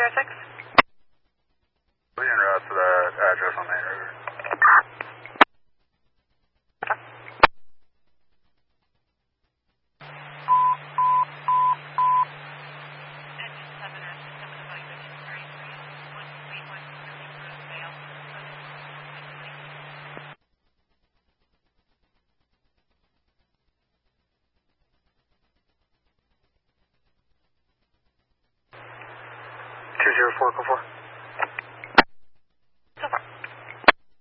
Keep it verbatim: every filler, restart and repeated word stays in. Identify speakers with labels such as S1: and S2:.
S1: zero six.
S2: We en route to that address on Main River. two zero four, go four.